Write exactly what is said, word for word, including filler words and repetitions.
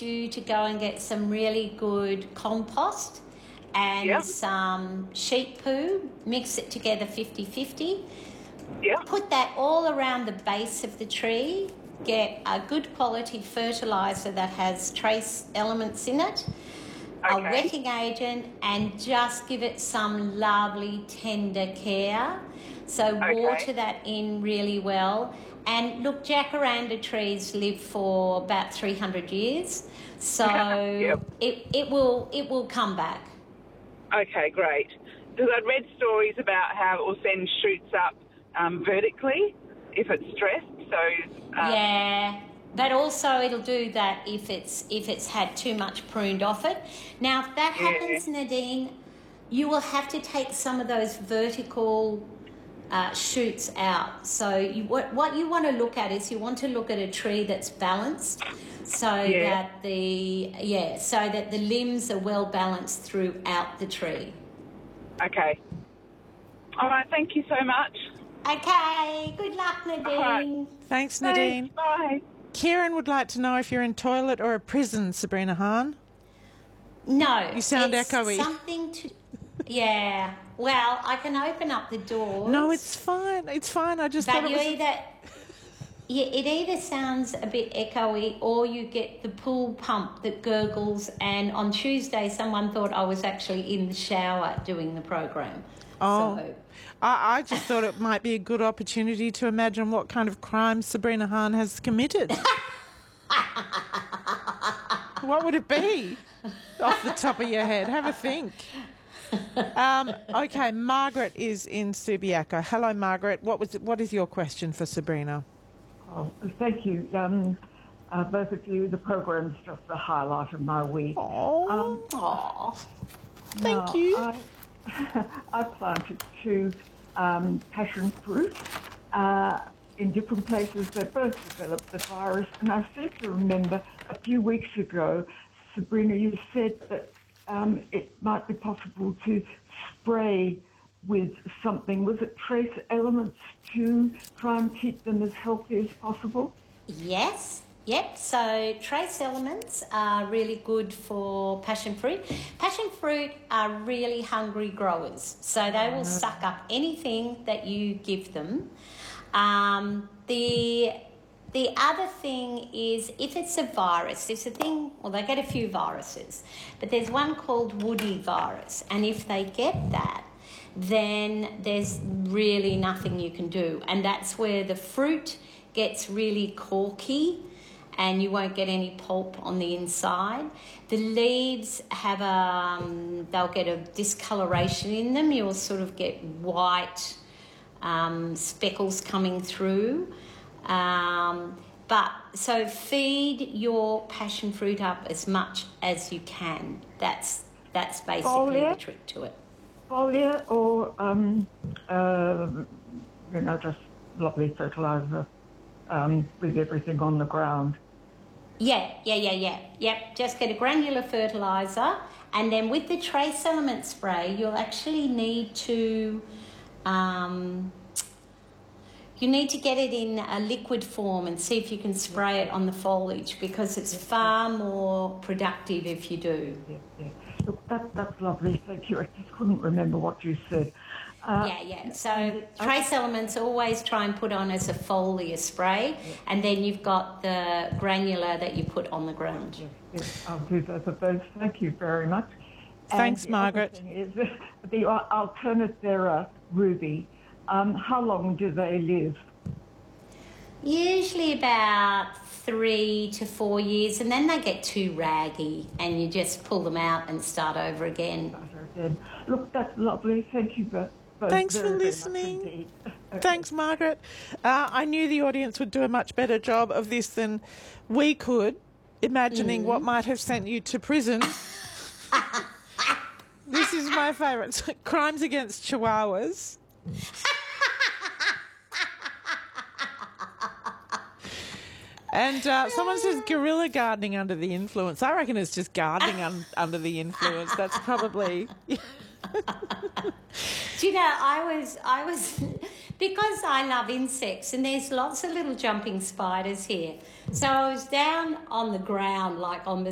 you to go and get some really good compost and Yep. some sheep poo, mix it together fifty-fifty. Yep. Put that all around the base of the tree. Get a good quality fertiliser that has trace elements in it, a Okay. wetting agent, and just give it some lovely tender care. So Okay. water that in really well. And look, jacaranda trees live for about three hundred years, so Yep. it, it will it will come back. Okay, great. Because I'd read stories about how it will send shoots up um, vertically if it's stressed. So um, Yeah, but also it'll do that if it's if it's had too much pruned off it. Now, if that Yeah. happens, Nadine, you will have to take some of those vertical uh, shoots out. So you, what what you want to look at is you want to look at a tree that's balanced, so Yeah. that the yeah so that the limbs are well balanced throughout the tree. Okay. All right. Thank you so much. Okay, good luck, Nadine. right. Thanks, Nadine. Thanks. Bye. Kieran would like to know if you're in toilet or a prison, Sabrina Hahn. No. You sound it's echoey. Something to... Yeah. Well, I can open up the doors. No, it's fine. It's fine. I just But thought it you was... either... Yeah, it either sounds a bit echoey or you get the pool pump that gurgles, and on Tuesday someone thought I was actually in the shower doing the program. Oh. So... I, I just thought it might be a good opportunity to imagine what kind of crime Sabrina Hahn has committed. What would it be off the top of your head? Have a think. Um, okay, Margaret is in Subiaco. Hello, Margaret. What was what is your question for Sabrina? Oh, thank you. Um, uh, both of you, the program's just the highlight of my week. Oh, Um, Aw. thank now, you. I, I planted two um, passion fruit uh, in different places. They both developed the virus, and I seem to remember a few weeks ago, Sabrina, you said that um, it might be possible to spray with something. Was it trace elements to try and keep them as healthy as possible? Yes. Yep, so trace elements are really good for passion fruit. Passion fruit are really hungry growers, so they will suck up anything that you give them. Um, the the other thing is if it's a virus, there's a thing, well, they get a few viruses, but there's one called woody virus, and if they get that, then there's really nothing you can do, and that's where the fruit gets really corky and you won't get any pulp on the inside. The leaves have a, um, they'll get a discoloration in them. You'll sort of get white um, speckles coming through. Um, but so feed your passion fruit up as much as you can. That's that's basically Foliar? the trick to it. Foliar or, um, uh, you know, just lovely fertiliser um, with everything on the ground? Yeah, yeah, yeah, yeah. Yep, just get a granular fertiliser, and then with the trace element spray, you'll actually need to um, you need to get it in a liquid form and see if you can spray it on the foliage, because it's far more productive if you do. Yeah, yeah. Look, that, that's lovely. Thank you. I just couldn't remember what you said. Uh, Yeah, yeah. So trace elements always try and put on as a foliar spray, and then you've got the granular that you put on the ground. Yes, I'll do both of those. Thank you very much. Thanks, And the other Margaret. thing is the Alternifera ruby. Um, how long do they live? Usually about three to four years, and then they get too raggy, and you just pull them out and start over again. Again. Look, that's lovely. Thank you both. both Thanks very, for very much listening. indeed. Okay. Thanks, Margaret. Uh, I knew the audience would do a much better job of this than we could, imagining what might have sent you to prison. This is my favourite. Crimes against Chihuahuas. And uh, someone says guerrilla gardening under the influence. I reckon it's just gardening un- under the influence. That's probably... Do you know, I was, I was, because I love insects, and there's lots of little jumping spiders here. So I was down on the ground, like on the